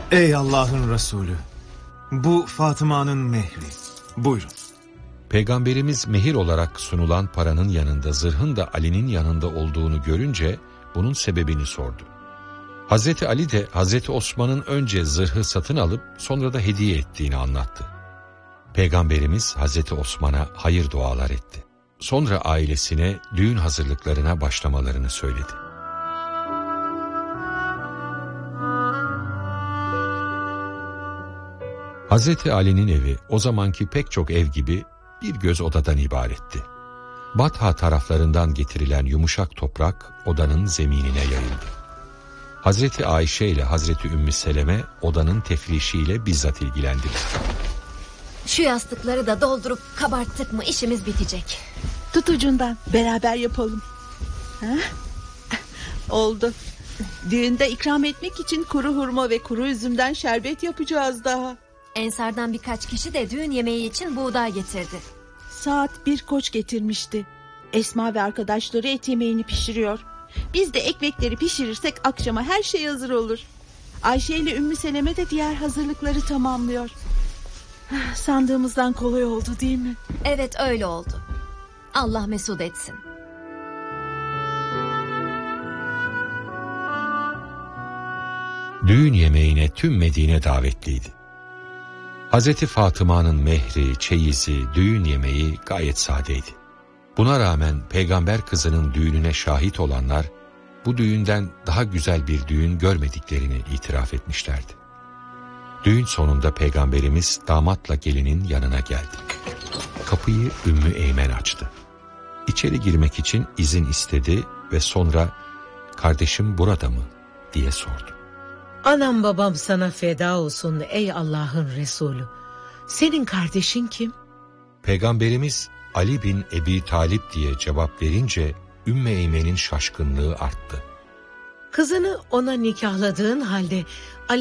Ey Allah'ın Resulü, bu Fatıma'nın mehri. Buyurun. Peygamberimiz mehir olarak sunulan paranın yanında zırhın da Ali'nin yanında olduğunu görünce bunun sebebini sordu. Hazreti Ali de Hazreti Osman'ın önce zırhı satın alıp sonra da hediye ettiğini anlattı. Peygamberimiz Hazreti Osman'a hayır dualar etti. Sonra ailesine düğün hazırlıklarına başlamalarını söyledi. Hazreti Ali'nin evi o zamanki pek çok ev gibi bir göz odadan ibaretti. Batha taraflarından getirilen yumuşak toprak odanın zeminine yayıldı. Hazreti Ayşe ile Hazreti Ümmü Seleme odanın tefrişiyle bizzat ilgilendiler. Şu yastıkları da doldurup kabarttık mı işimiz bitecek. Tut ucundan, beraber yapalım. Ha? Oldu. Düğünde ikram etmek için kuru hurma ve kuru üzümden şerbet yapacağız daha. Ensardan birkaç kişi de düğün yemeği için buğday getirdi. Saat bir koç getirmişti. Esma ve arkadaşları et yemeğini pişiriyor. Biz de ekmekleri pişirirsek akşama her şey hazır olur. Ayşe ile Ümmü Seleme de diğer hazırlıkları tamamlıyor. Sandığımızdan kolay oldu değil mi? Evet, öyle oldu. Allah mesut etsin. Düğün yemeğine tüm Medine davetliydi. Hazreti Fatıma'nın mehri, çeyizi, düğün yemeği gayet sadeydi. Buna rağmen peygamber kızının düğününe şahit olanlar bu düğünden daha güzel bir düğün görmediklerini itiraf etmişlerdi. Düğün sonunda peygamberimiz damatla gelinin yanına geldi. Kapıyı Ümmü Eymen açtı. İçeri girmek için izin istedi ve sonra "Kardeşim burada mı?" diye sordu. Anam babam sana feda olsun ey Allah'ın Resulü. Senin kardeşin kim? Peygamberimiz Ali bin Ebi Talip diye cevap verince Ümmü Eymen'in şaşkınlığı arttı. Kızını ona nikahladığın halde